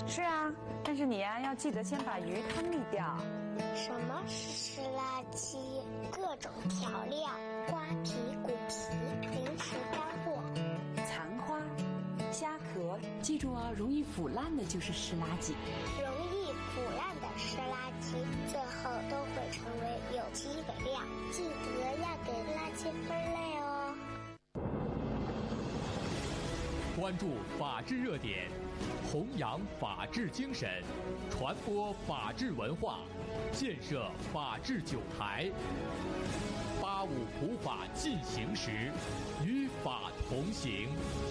是啊，但是你呀，要记得先把鱼汤沥掉。 什么是湿垃圾？各种调料、瓜皮、骨皮、零食干货、 残花、虾壳， 记住啊，容易腐烂的就是湿垃圾。 容易腐烂的湿垃圾，最后都会成为有机肥料。记得要给垃圾分类哦。 关注法治热点，弘扬法治精神，传播法治文化，建设法治酒台。85普法进行时，与法同行。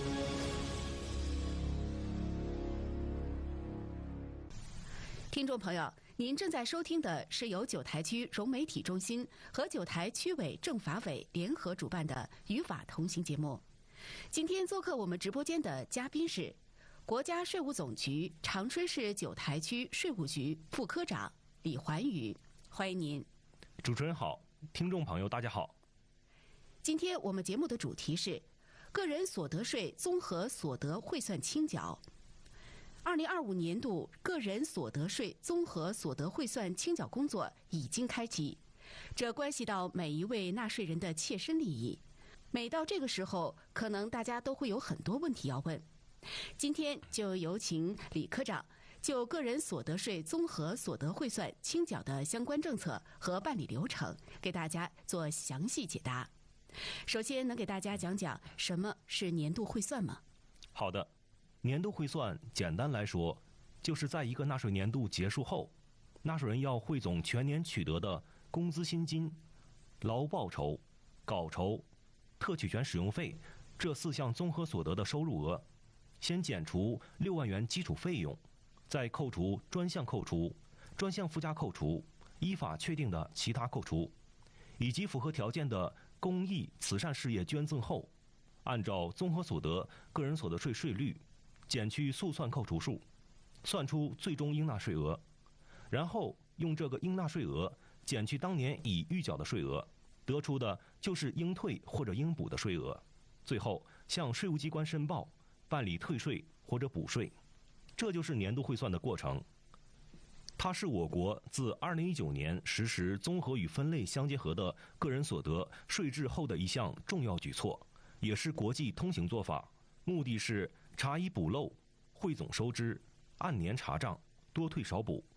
听众朋友，您正在收听的是由九台区融媒体中心和九台区委政法委联合主办的《与法同行》节目。今天做客我们直播间的嘉宾是国家税务总局长春市九台区税务局副科长李环宇，欢迎您。 主持人好，听众朋友大家好。 今天我们节目的主题是个人所得税综合所得汇算清缴。2025年度个人所得税综合所得汇算清缴工作已经开启，这关系到每一位纳税人的切身利益。每到这个时候，可能大家都会有很多问题要问。今天就有请李科长就个人所得税综合所得汇算清缴的相关政策和办理流程给大家做详细解答。首先，能给大家讲讲什么是年度汇算吗？ 好的，年度汇算简单来说，就是在一个纳税年度结束后，纳税人要汇总全年取得的工资薪金、劳报酬、稿酬、特取权使用费这4项综合所得的收入额，先减除6万元基础费用，再扣除专项扣除、专项附加扣除、依法确定的其他扣除，以及符合条件的公益慈善事业捐赠后，按照综合所得个人所得税税率减去速算扣除数，算出最终应纳税额，然后用这个应纳税额减去当年已预缴的税额，得出的就是应退或者应补的税额，最后向税务机关申报，办理退税或者补税。这就是年度汇算的过程。它是我国自2019年实施综合与分类相结合的个人所得税制后的一项重要举措，也是国际通行做法，目的是查遗补漏，汇总收支，按年查账，多退少补。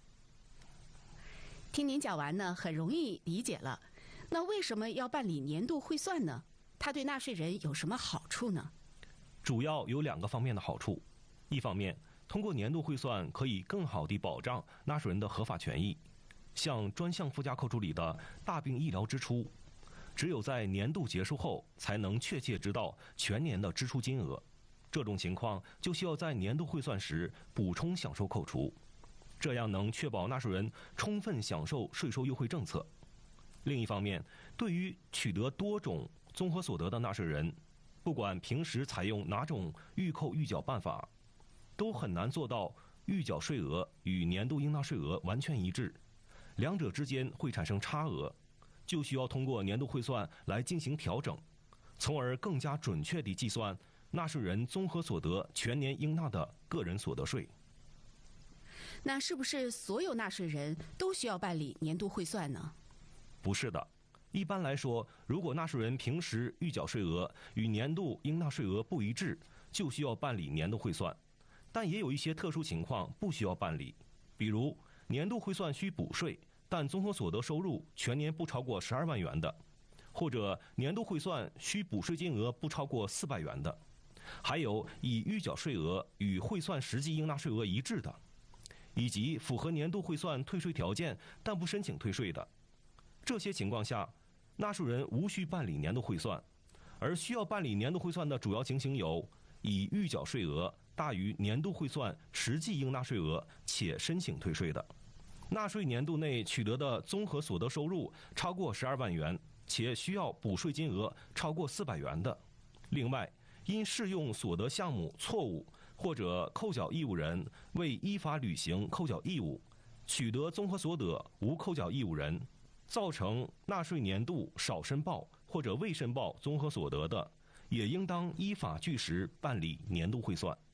听您讲完呢，很容易理解了。那为什么要办理年度汇算呢？它对纳税人有什么好处呢？ 主要有2个方面的好处。一方面，通过年度汇算可以更好地保障纳税人的合法权益。像专项附加扣除里的大病医疗支出，只有在年度结束后才能确切知道全年的支出金额，这种情况就需要在年度汇算时补充享受扣除，这样能确保纳税人充分享受税收优惠政策。另一方面，对于取得多种综合所得的纳税人，不管平时采用哪种预扣预缴办法，都很难做到预缴税额与年度应纳税额完全一致，两者之间会产生差额，就需要通过年度汇算来进行调整，从而更加准确地计算纳税人综合所得全年应纳的个人所得税。 那是不是所有纳税人都需要办理年度汇算呢？ 不是的，一般来说，如果纳税人平时预缴税额与年度应纳税额不一致，就需要办理年度汇算。但也有一些特殊情况不需要办理，比如年度汇算需补税，但综合所得收入全年不超过12万元的，或者年度汇算需补税金额不超过400元的，还有已预缴税额与汇算实际应纳税额一致的，以及符合年度汇算退税条件但不申请退税的。这些情况下，纳税人无需办理年度汇算，而需要办理年度汇算的主要情形有：已预缴税额大于年度汇算实际应纳税额且申请退税的，纳税年度内取得的综合所得收入超过12万元且需要补税金额超过400元的。另外，因适用所得项目错误或者扣缴义务人未依法履行扣缴义务，取得综合所得无扣缴义务人，造成纳税年度少申报或者未申报综合所得的，也应当依法据实办理年度汇算。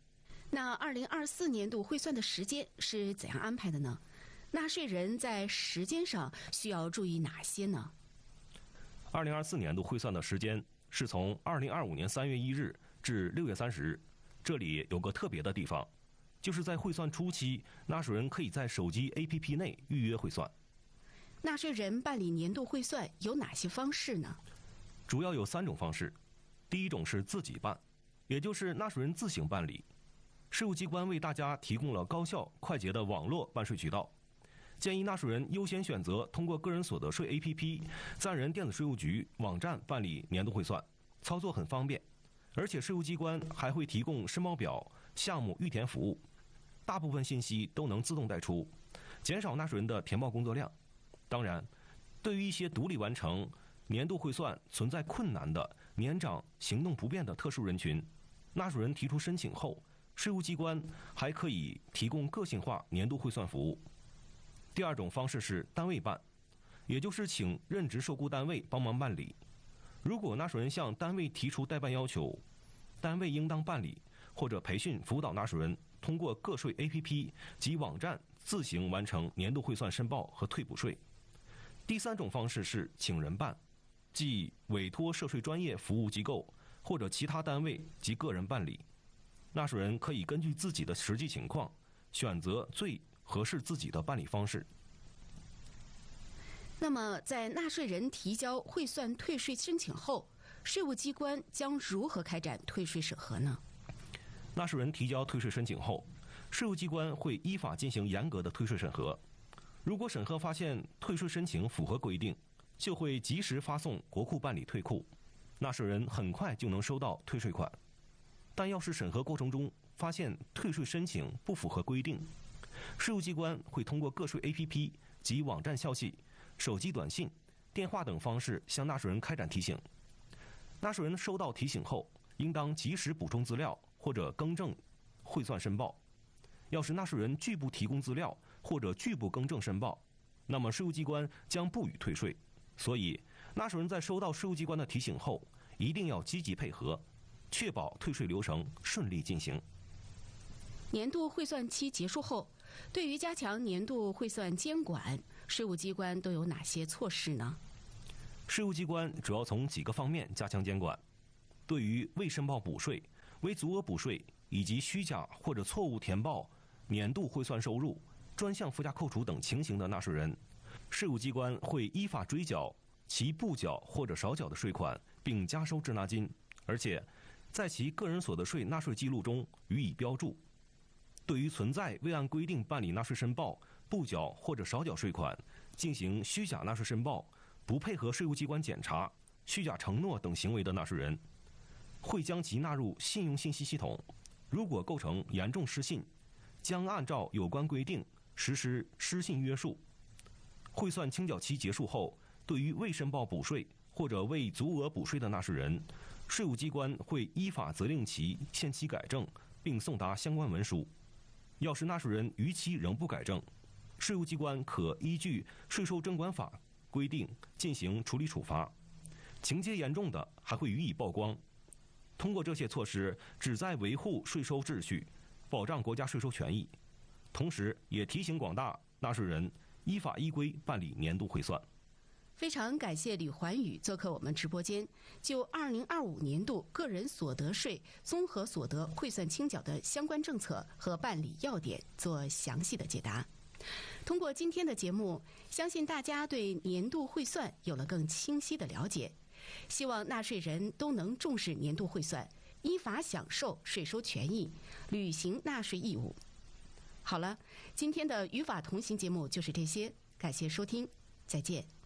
那2024年度汇算的时间是怎样安排的呢？纳税人在时间上需要注意哪些呢 ？2024年度汇算的时间是从2025年3月1日至6月30日。这里有个特别的地方，就是在汇算初期，纳税人可以在手机 APP 内预约汇算。 纳税人办理年度汇算有哪些方式呢？ 主要有3种方式。第一种是自己办，也就是纳税人自行办理。税务机关为大家提供了高效快捷的网络办税渠道，建议纳税人优先选择通过个人所得税 APP、在人电子税务局网站办理年度汇算，操作很方便。而且税务机关还会提供申报表、项目预填服务，大部分信息都能自动带出，减少纳税人的填报工作量。当然，对于一些独立完成年度汇算存在困难的年长、行动不便的特殊人群，纳税人提出申请后，税务机关还可以提供个性化年度汇算服务。第二种方式是单位办，也就是请任职受雇单位帮忙办理。如果纳税人向单位提出代办要求，单位应当办理或者培训辅导纳税人通过个税 APP 及网站自行完成年度汇算申报和退补税。第3种方式是请人办，即委托涉税专业服务机构或者其他单位及个人办理。纳税人可以根据自己的实际情况，选择最合适自己的办理方式。 那么，在纳税人提交汇算退税申请后，税务机关将如何开展退税审核呢？ 纳税人提交退税申请后，税务机关会依法进行严格的退税审核。如果审核发现退税申请符合规定，就会及时发送国库办理退库，纳税人很快就能收到退税款。但要是审核过程中发现退税申请不符合规定，税务机关会通过个税 APP 及网站消息、手机短信、电话等方式向纳税人开展提醒。纳税人收到提醒后，应当及时补充资料或者更正汇算申报。要是纳税人拒不提供资料或者拒不更正申报，那么税务机关将不予退税。所以，纳税人在收到税务机关的提醒后，一定要积极配合，确保退税流程顺利进行。 年度汇算期结束后，对于加强年度汇算监管，税务机关都有哪些措施呢？ 税务机关主要从几个方面加强监管。对于未申报补税、未足额补税以及虚假或者错误填报年度汇算收入、专项附加扣除等情形的纳税人，税务机关会依法追缴其不缴或者少缴的税款，并加收滞纳金，而且在其个人所得税纳税记录中予以标注。对于存在未按规定办理纳税申报、不缴或者少缴税款、进行虚假纳税申报、不配合税务机关检查、虚假承诺等行为的纳税人，会将其纳入信用信息系统。如果构成严重失信，将按照有关规定实施失信约束。汇算清缴期结束后，对于未申报补税或者未足额补税的纳税人，税务机关会依法责令其限期改正，并送达相关文书。要是纳税人逾期仍不改正，税务机关可依据《税收征管法》规定进行处理处罚，情节严重的还会予以曝光。通过这些措施，旨在维护税收秩序，保障国家税收权益，同时也提醒广大纳税人依法依规办理年度汇算。 非常感谢吕环宇做客我们直播间，就2025年度个人所得税综合所得汇算清缴的相关政策和办理要点做详细的解答。通过今天的节目，相信大家对年度汇算有了更清晰的了解。希望纳税人都能重视年度汇算，依法享受税收权益，履行纳税义务。好了，今天的与法同行节目就是这些，感谢收听，再见。